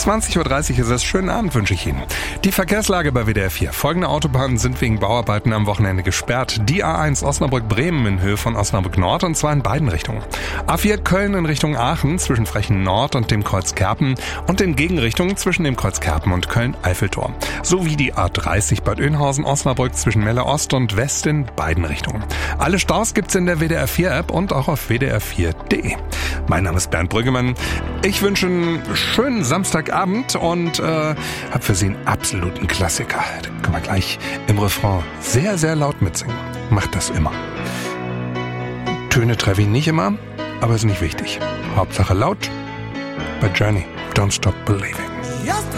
20:30 Uhr ist es. Schönen Abend wünsche ich Ihnen. Die Verkehrslage bei WDR 4. Folgende Autobahnen sind wegen Bauarbeiten am Wochenende gesperrt. Die A1 Osnabrück-Bremen in Höhe von Osnabrück Nord, und zwar in beiden Richtungen. A4 Köln in Richtung Aachen zwischen Frechen Nord und dem Kreuz Kerpen und in Gegenrichtungen zwischen dem Kreuz Kerpen und Köln-Eiffeltor. Sowie die A30 Bad Oeynhausen-Osnabrück zwischen Melle Ost und West in beiden Richtungen. Alle Staus gibt's in der WDR 4 App und auch auf wdr4.de. Mein Name ist Bernd Brüggemann. Ich wünsche einen schönen Samstagabend und habe für Sie einen absoluten Klassiker. Da können wir gleich im Refrain sehr, sehr laut mitsingen. Macht das immer. Töne treffe ich nicht immer, aber ist nicht wichtig. Hauptsache laut. Bei Journey, Don't Stop Believing.